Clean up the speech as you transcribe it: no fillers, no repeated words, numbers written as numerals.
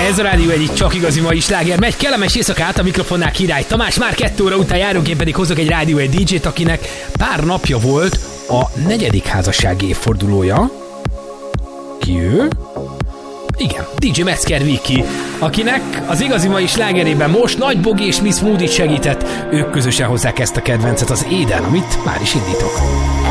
Ez a Rádió egyik csak igazi mai sláger. Megy kellemes éjszakát, a mikrofonnál Király Tamás. Már 2 óra után járunk, én pedig hozok egy Rádió egy DJ-t, akinek pár napja volt a 4. házassági évfordulója. Ki ő? Igen, DJ Metzger Viki, akinek az igazi mai slágerében most Nagy Bogi és Miss Moody segített. Ők közösen hozzák ezt a kedvencet, az Éden, amit már is indítok.